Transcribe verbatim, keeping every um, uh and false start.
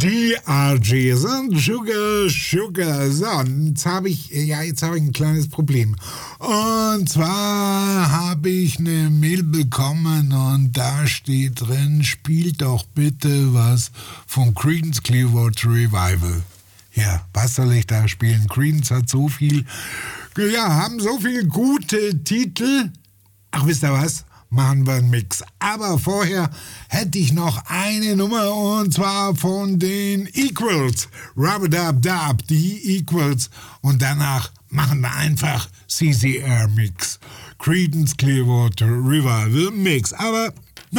Die R Gs und Sugar, Sugar. So, jetzt habe ich, ja, jetzt habe ich ein kleines Problem. Und zwar habe ich eine Mail bekommen und da steht drin, spielt doch bitte was von Creedence Clearwater Revival. Ja, was soll ich da spielen? Creedence hat so viel, ja, haben so viele gute Titel. Ach, wisst ihr was? Machen wir einen Mix. Aber vorher hätte ich noch eine Nummer und zwar von den Equals. Rub-a-dub-dub, die Equals. Und danach machen wir einfach C C R Mix. Creedence Clearwater Revival Mix. Aber